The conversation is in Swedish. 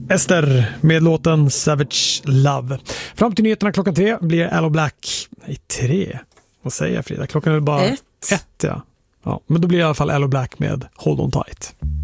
Ester med låten Savage Love. Fram till nyheterna klockan 3 blir Aloe Black. Nej, 3. Vad säger jag, Frida? Klockan är bara 1. Ja. Men då blir det i alla fall Aloe Black med Hold On Tight.